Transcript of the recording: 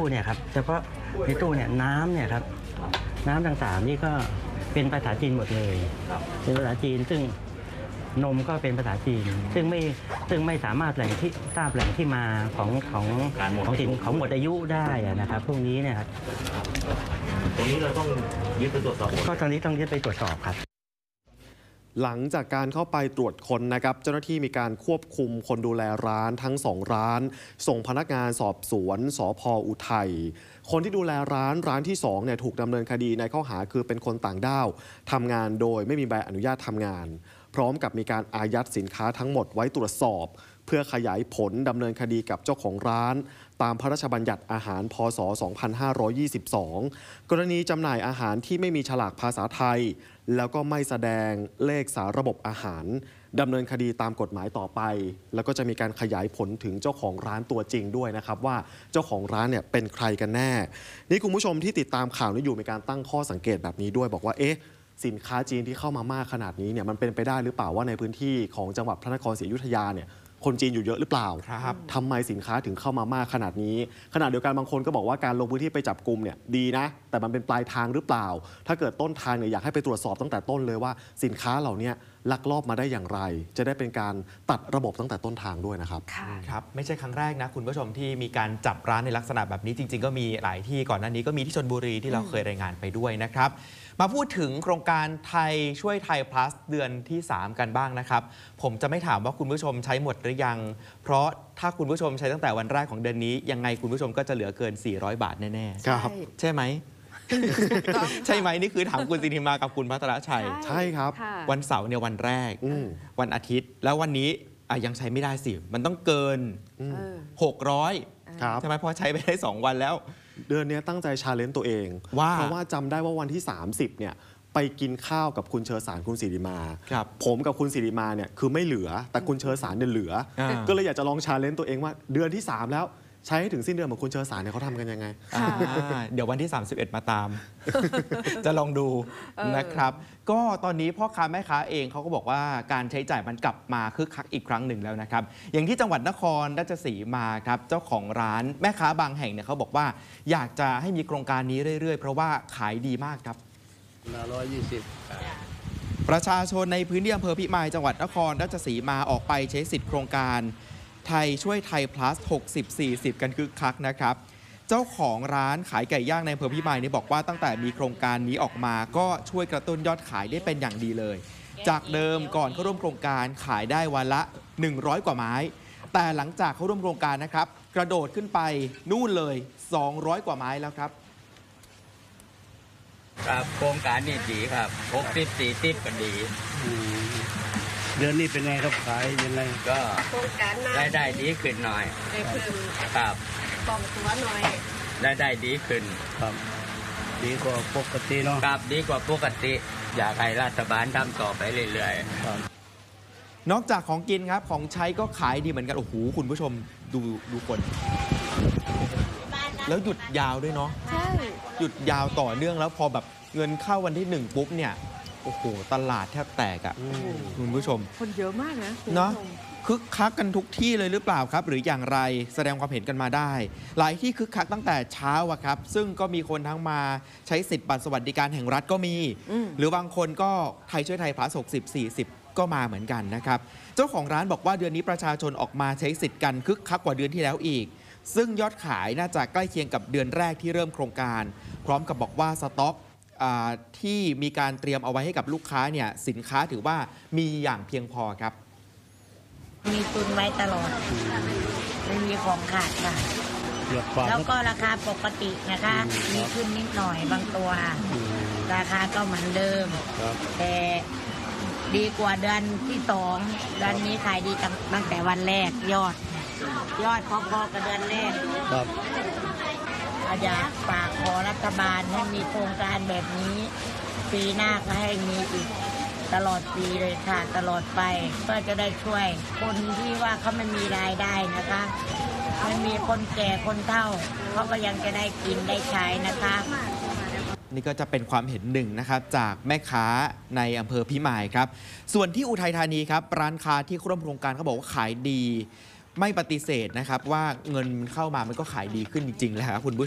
เนี่ยครับเฉพาะในตู้เนี่ยน้ำเนี่ยครับน้ำต่างๆนี่ก็เป็นภาษาจีนหมดเลยเป็นภาษาจีนซึ่งนมก็เป็นภาษาจีนซึ่งไม่สามารถทราบแหล่งที่มาของสินของหมดอายุได้นะครับพวกนี้เนี่ยครับตรงนี้เราต้องยึดไปตรวจสอบก็ตอนนี้ต้องยึดไปตรวจสอบครับหลังจากการเข้าไปตรวจค้นนะครับเจ้าหน้าที่มีการควบคุมคนดูแลร้านทั้ง2ร้านส่งพนักงานสอบสวนสภ.อุทัยคนที่ดูแลร้านที่2เนี่ยถูกดำเนินคดีในข้อหาคือเป็นคนต่างด้าวทำงานโดยไม่มีใบอนุญาตทำงานพร้อมกับมีการอายัดสินค้าทั้งหมดไว้ตรวจสอบเพื่อขยายผลดำเนินคดีกับเจ้าของร้านตามพระราชบัญญัติอาหารพ.ศ. 2522 กรณีจำหน่ายอาหารที่ไม่มีฉลากภาษาไทยแล้วก็ไม่แสดงเลขสาระบบอาหารดำเนินคดีตามกฎหมายต่อไปแล้วก็จะมีการขยายผลถึงเจ้าของร้านตัวจริงด้วยนะครับว่าเจ้าของร้านเนี่ยเป็นใครกันแน่นี่คุณผู้ชมที่ติดตามข่าวนี้อยู่มีการตั้งข้อสังเกตแบบนี้ด้วยบอกว่าสินค้าจีนที่เข้ามามากขนาดนี้เนี่ยมันเป็นไปได้หรือเปล่าว่าในพื้นที่ของจังหวัดพระนครศรีอยุธยาเนี่ยคนจีนอยู่เยอะหรือเปล่าทำไมสินค้าถึงเข้ามามากขนาดนี้ขณะเดียวกันบางคนก็บอกว่าการลงพื้นที่ไปจับกุมเนี่ยดีนะแต่มันเป็นปลายทางหรือเปล่าถ้าเกิดต้นทางเนี่ยอยากให้ไปตรวจสอบตั้งแต่ต้นเลยว่าสินค้าเหล่านี้ลักลอบมาได้อย่างไรจะได้เป็นการตัดระบบตั้งแต่ต้นทางด้วยนะครับครับไม่ใช่ครั้งแรกนะคุณผู้ชมที่มีการจับร้านในลักษณะแบบนี้จริงๆก็มีหลายที่ก่อนหน้านี้ก็มีที่ชลบุรีที่เราเคยรายงานไปด้วยนะครับมาพูดถึงโครงการไทยช่วยไทย plus เดือนที่3กันบ้างนะครับผมจะไม่ถามว่าคุณผู้ชมใช้หมดหรือยังเพราะถ้าคุณผู้ชมใช้ตั้งแต่วันแรกของเดือนนี้ยังไงคุณผู้ชมก็จะเหลือเกิน400 บาทแน่ๆใช่ไหมใช่ไหมนี่คือถามคุณสินิมากับคุณพัทรชัยใช่ครับวันเสาร์เนี่ยวันแรกวันอาทิตย์แล้ววันนี้ยังใช้ไม่ได้สิมันต้องเกิน600ใช่ไหมเพราะใช้ไปได้2วันแล้วเดือนนี้ตั้งใจชาเลนจ์ตัวเองเพราะว่าจำได้ว่าวันที่30เนี่ยไปกินข้าวกับคุณเชอสารคุณศิริมาผมกับคุณศิริมาเนี่ยคือไม่เหลือแต่คุณเชอสารเนี่ยเหลือก็เลยอยากจะลองชาเลนจ์ตัวเองว่าเดือนที่3แล้วใช้ให้ถึงสิ้นเดือนเหมือนคุณเชอสารเนี่ยเขาทำกันยังไงเดี๋ยววันที่31มาตาม จะลองดูนะครับก็ตอนนี้พ่อค้าแม่ค้าเองเขาก็บอกว่าการใช้จ่ายมันกลับมาคึกคักอีกครั้งหนึ่งแล้วนะครับอย่างที่จังหวัดนครราชสีมาครับเจ้าของร้านแม่ค้าบางแห่งเนี่ยเขาบอกว่าอยากจะให้มีโครงการนี้เรื่อยๆเพราะว่าขายดีมากครับ120ประชาชนในพื้นที่อำเภอพิมายจังหวัดนครราชสีมาออกไปใช้สิทธิโครงการไทยช่วยไทย plus 60-40 กันคึกคักนะครับเจ้าของร้านขายไก่ย่างในอำเภอพิมายนี่บอกว่าตั้งแต่มีโครงการนี้ออกมาก็ช่วยกระตุ้นยอดขายได้เป็นอย่างดีเลยจากเดิมก่อนเข้าร่วมโครงการขายได้วันละ100กว่าไม้แต่หลังจากเข้าร่วมโครงการนะครับกระโดดขึ้นไปนู่นเลย200กว่าไม้แล้วครับครับโครงการนี้ดีครับ60-40ก็ดีเดือนนี้เป็นไงครับขายยังไงก็รายได้ดีขึ้นหน่อยได้ขึ้นครับปองตัวหน่อยรายได้ดีขึ้นครับดีกว่าปกติเนาะครับดีกว่าปกติอยากให้รัฐบาลทำต่อไปเรื่อยๆครับนอกจากของกินครับของใช้ก็ขายดีเหมือนกันโอ้โหคุณผู้ชมดูคนแล้วหยุดยาวด้วยเนาะใช่หยุดยาวต่อเนื่องแล้วพอแบบเงินเข้าวันที่1ปุ๊บเนี่ยโอ้โหตลาดแทบแตกอ่ะคุณผู้ชมคนเยอะมากนะเนาะคึกคักกันทุกที่เลยหรือเปล่าครับหรืออย่างไรแสดงความเห็นกันมาได้หลายที่คึกคักตั้งแต่เช้าอะครับซึ่งก็มีคนทั้งมาใช้สิทธิ์บัตรสวัสดิการแห่งรัฐก็มีหรือบางคนก็ไทยช่วยไทยพลัส60-40ก็มาเหมือนกันนะครับเจ้าของร้านบอกว่าเดือนนี้ประชาชนออกมาใช้สิทธิ์กันคึกคักกว่าเดือนที่แล้วอีกซึ่งยอดขายน่าจะใกล้เคียงกับเดือนแรกที่เริ่มโครงการพร้อมกับบอกว่าสต็อกที่มีการเตรียมเอาไว้ให้กับลูกค้าเนี่ยสินค้าถือว่ามีอย่างเพียงพอครับมีตุนไว้ตลอดไม่มีของขาดค่ะแล้วก็ราคาปกตินะคะมีขึ้นนิดหน่อยบางตัวราคาก็เหมือนเดิมแต่ดีกว่าเดือนที่2เดือนนี้ขายดีตั้งแต่วันแรกยอดพอๆกับเดือนแรกอยากฝากขอรัฐบาลให้มีโครงการแบบนี้ปีหน้าก็ให้มีอีกตลอดปีเลยค่ะตลอดไปเพื่อจะได้ช่วยคนที่ว่าเขาไม่มีรายได้นะคะไม่มีคนแก่คนเฒ่าเขาก็ยังจะได้กินได้ใช้นะคะนี่ก็จะเป็นความเห็นหนึ่งนะครับจากแม่ค้าในอำเภอพิมายครับส่วนที่อุทัยธานีครับร้านค้าที่ร่วมโครงการเขาบอกว่าขายดีไม่ปฏิเสธนะครับว่าเงินเข้ามามันก็ขายดีขึ้นจริงๆแล้วครับคุณผู้